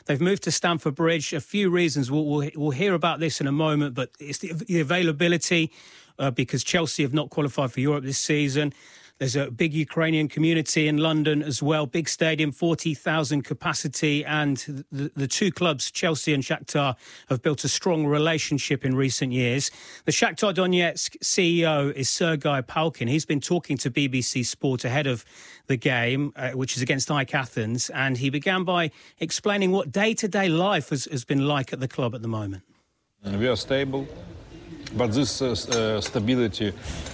They've moved to Stamford Bridge. A few reasons. We'll hear about this in a moment, but it's the availability because Chelsea have not qualified for Europe this season. There's a big Ukrainian community in London as well. Big stadium, 40,000 capacity. And the two clubs, Chelsea and Shakhtar, have built a strong relationship in recent years. The Shakhtar Donetsk CEO is Sergei Palkin. He's been talking to BBC Sport ahead of the game, which is against AEK Athens. And he began by explaining what day-to-day life has been like at the club at the moment. We are stable, but this stability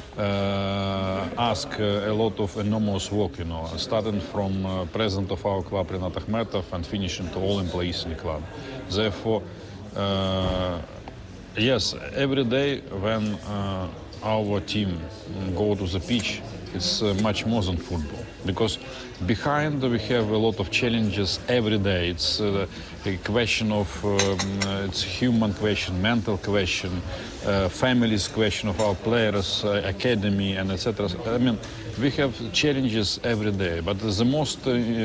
ask a lot of enormous work, starting from president of our club, Rinat Akhmetov, and finishing to all employees in the club. Therefore, yes, every day when our team go to the pitch, it's much more than football. Because behind we have a lot of challenges every day. It's a question of, it's human question, mental question, families question of our players, academy, and etc. I mean, we have challenges every day, but the most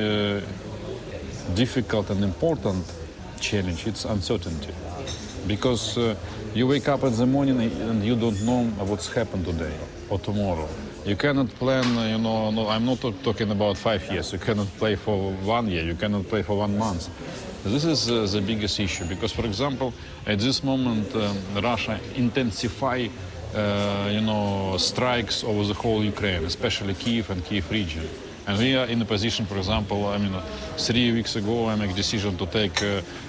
difficult and important challenge, it's uncertainty. Because you wake up in the morning and you don't know what's happened today or tomorrow. You cannot plan, I'm not talking about 5 years. You cannot play for 1 year. You cannot play for 1 month. This is the biggest issue because, for example, at this moment, Russia intensify, strikes over the whole Ukraine, especially Kyiv and Kyiv region. And we are in a position, for example, 3 weeks ago I made a decision to take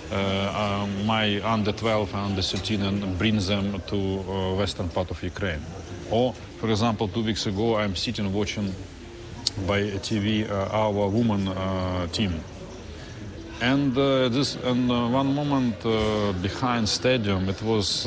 my under 12 and under 13 and bring them to western part of Ukraine. Or, for example, 2 weeks ago I'm sitting watching by TV our women team. And one moment behind stadium it was,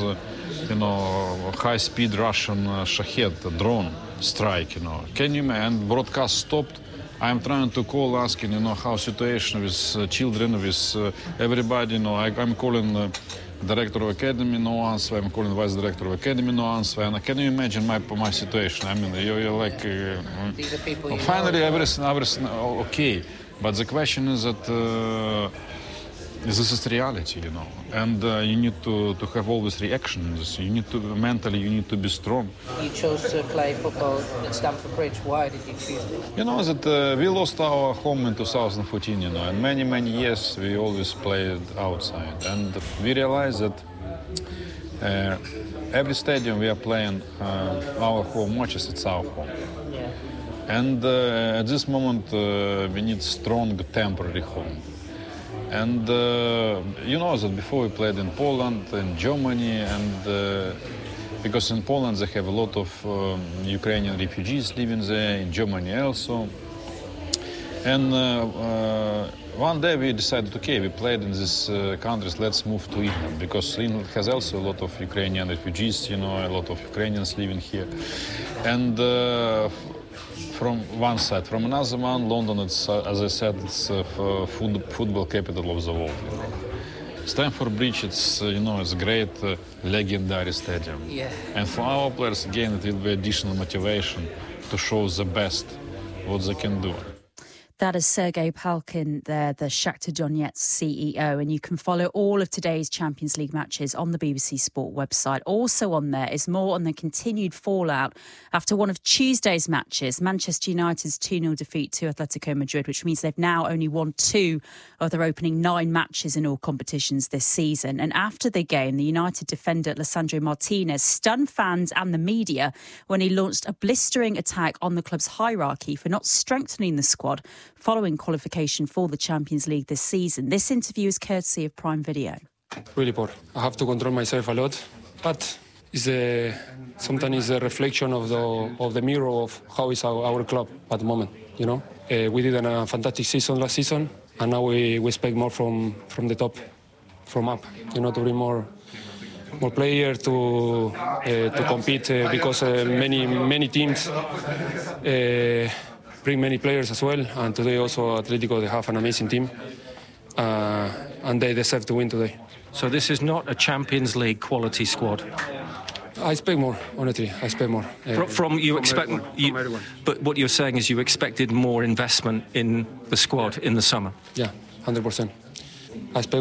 high-speed Russian Shahed drone strike. Can you imagine? And broadcast stopped. I'm trying to call, asking, how situation with children, with everybody. I'm calling director of academy, no answer. I'm calling vice director of academy, no answer. And can you imagine my situation? I mean, you're like, these are people finally everything okay. But the question is that this is reality, and you need to have always reaction. You need to mentally, you need to be strong. You chose to play football at Stamford Bridge. Why did you choose it? That we lost our home in 2014, and many years we always played outside, and we realized that every stadium we are playing our home matches, it's our home. Yeah. And at this moment we need strong temporary home. And you know that before we played in Poland, in Germany, and because in Poland they have a lot of Ukrainian refugees living there, in Germany also. And one day we decided, okay, we played in these countries, let's move to England, because England has also a lot of Ukrainian refugees, a lot of Ukrainians living here. And from one side. From another one, London, it's, as I said, it's football capital of the world. Stamford Bridge, it's, it's a great, legendary stadium. Yeah. And for our players, again, it will be additional motivation to show the best what they can do. That is Sergei Palkin there, the Shakhtar Donetsk CEO, and you can follow all of today's Champions League matches on the BBC Sport website. Also on there is more on the continued fallout after one of Tuesday's matches, Manchester United's 2-0 defeat to Atletico Madrid, which means they've now only won 2 of their opening 9 matches in all competitions this season. And after the game, the United defender Lisandro Martinez stunned fans and the media when he launched a blistering attack on the club's hierarchy for not strengthening the squad following qualification for the Champions League this season. This interview is courtesy of Prime Video. Really poor. I have to control myself a lot, but sometimes it's a reflection of the mirror of how is our club at the moment. We did a fantastic season last season, and now we expect more from the top, from up. To bring more players to compete because many teams. Bring many players as well, and today also Atletico, they have an amazing team, and they deserve to win today. So this is not a Champions League quality squad? I expect more, honestly, I expect more. From you expect, everyone. But what you're saying is you expected more investment in the squad in the summer? Yeah, 100%. I expect